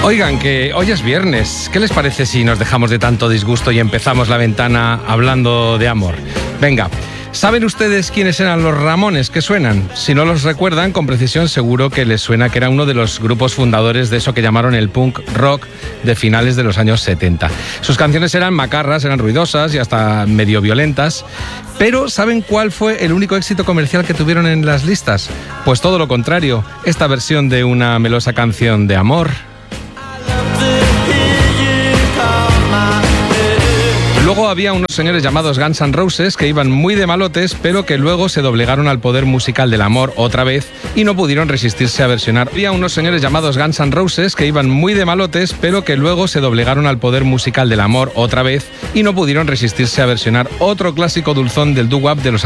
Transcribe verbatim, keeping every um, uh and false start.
Oigan, que hoy es viernes. ¿Qué les parece si nos dejamos de tanto disgusto y empezamos la ventana hablando de amor? Venga, ¿saben ustedes quiénes eran los Ramones que suenan? Si no los recuerdan, con precisión seguro que les suena que era uno de los grupos fundadores de eso que llamaron el punk rock de finales de los años setenta. Sus canciones eran macarras, eran ruidosas y hasta medio violentas. Pero ¿saben cuál fue el único éxito comercial que tuvieron en las listas? Pues todo lo contrario, esta versión de una melosa canción de amor. Luego había unos señores llamados Guns N' Roses que iban muy de malotes, pero que luego se doblegaron al poder musical del amor otra vez y no pudieron resistirse a versionar. Había unos señores llamados Guns N' Roses que iban muy de malotes, pero que luego se doblegaron al poder musical del amor otra vez y no pudieron resistirse a versionar otro clásico dulzón del doo-wop de los